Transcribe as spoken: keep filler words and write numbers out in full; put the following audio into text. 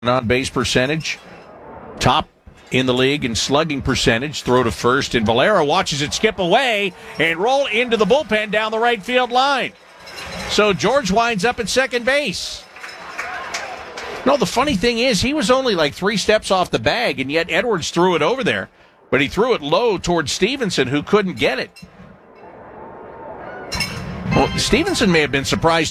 on base percentage, top in the league in slugging percentage. Throw to first, and Valera watches it skip away and roll into the bullpen down the right field line. So George winds up at second base. No, the funny thing is he was only like three steps off the bag, and yet Edwards threw it over there. But he threw it low towards Stevenson, who couldn't get it. Well, Stevenson may have been surprised